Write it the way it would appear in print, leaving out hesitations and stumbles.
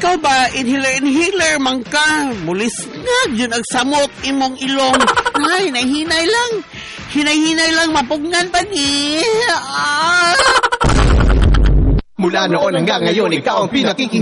ikaw ba, inhaler man ka. Mulis nga, yun ang samot imong ilong. Ay, nahinay lang. Hinay-hinay lang, mapugnan pa ni. Mula noon hanggang ngayon, ikaw ang